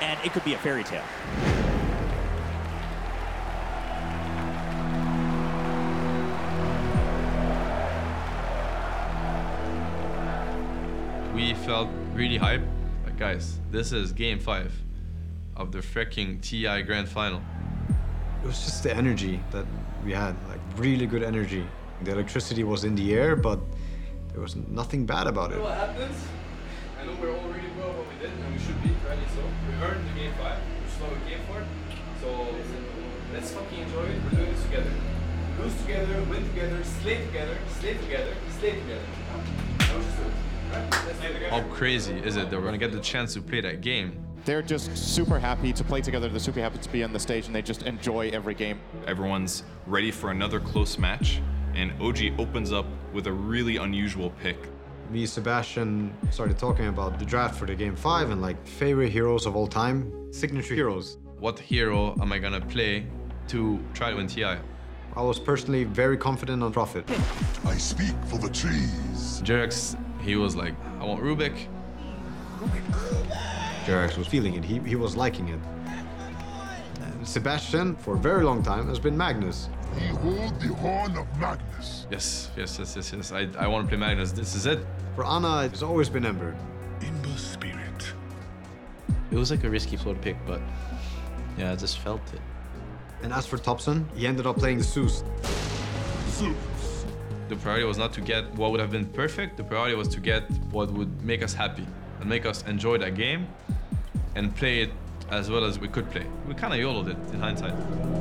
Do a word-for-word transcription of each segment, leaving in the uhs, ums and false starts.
and it could be a fairy tale. We felt really hyped. Like, guys, this is game five of the freaking T I Grand Final. It was just the energy that we had, like really good energy. The electricity was in the air, but there was nothing bad about it. What happens? I know we're all really proud of what we did, and we should be, ready. So we earned the game five, which is what we came for. So let's fucking enjoy it. We're doing this together. Lose together, win together, slay together, slay together, slay together. That was just it. How crazy is it that we're gonna get the chance to play that game? They're just super happy to play together. They're super happy to be on the stage, and they just enjoy every game. Everyone's ready for another close match, and O G opens up with a really unusual pick. Me and Sebastian started talking about the draft for the game five and like favorite heroes of all time, signature heroes. What hero am I gonna play to try to win T I? I was personally very confident on Prophet. I speak for the trees. Jerax, he was like, I want Rubik. Jerax was feeling it, he, he was liking it. And Sebastian, for a very long time, has been Magnus. We hold the horn of Magnus. Yes, yes, yes, yes, yes. I, I want to play Magnus. This is it. For Ana, it's always been Ember. Ember spirit. It was like a risky float pick, but yeah, I just felt it. And as for Thompson, he ended up playing the Zeus. Zeus. The priority was not to get what would have been perfect. The priority was to get what would make us happy and make us enjoy that game and play it as well as we could play. We kind of YOLO'd it in hindsight.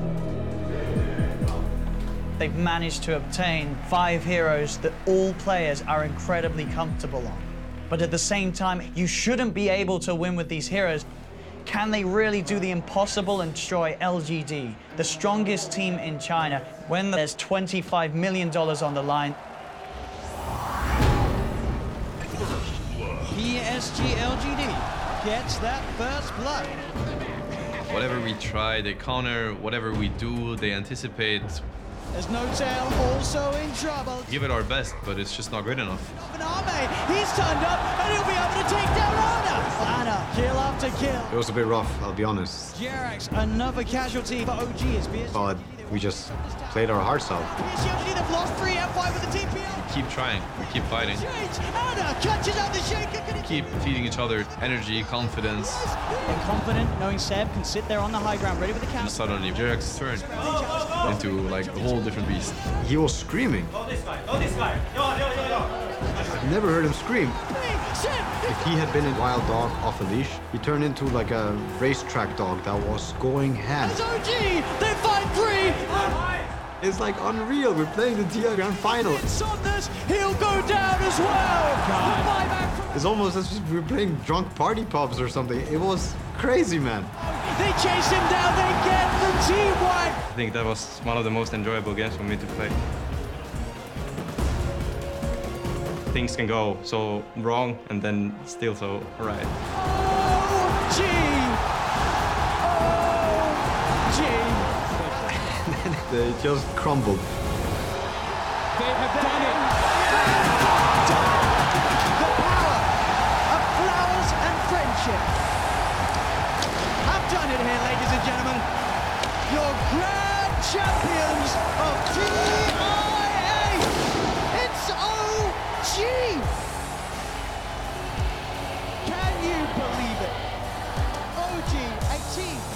They've managed to obtain five heroes that all players are incredibly comfortable on. But at the same time, you shouldn't be able to win with these heroes. Can they really do the impossible and destroy L G D, the strongest team in China, when there's twenty-five million dollars on the line? P S G L G D gets that first blood. Whatever we try, they counter. Whatever we do, they anticipate. There's no tail, also in trouble. Give it our best, but it's just not good enough. He's turned up, and he'll be able to take down Ana. Ana, kill after kill. It was a bit rough, I'll be honest. Jerax, another casualty for O G. Is but we just played our hearts out. P S G L G D, they've lost three F five with the T P L. We keep trying, we keep fighting. Ana catches out the shaker. We keep feeding each other energy, confidence. They're confident, knowing Seb can sit there on the high ground, ready for the count. And suddenly, Jerax turned into like a whole different beast. He was screaming. Go this guy, go this guy. Yo, yo, yo, yo. I've never heard him scream. If he had been a wild dog off a leash, he turned into like a racetrack dog that was going ham. It's O G! They fight three! It's like unreal. We're playing the T I Grand Final. Saunders, he'll go down as well! It's almost as if we're playing drunk party pubs or something. It was crazy, man. They chase him down, they get the T one! I think that was one of the most enjoyable games for me to play. Things can go so wrong and then still so right. O G! O G! They just crumbled. They have done it! The power of flowers and friendship. I've done it here, ladies and gentlemen. Your grand champions of T I A. It's O G! Can you believe it? O G, a team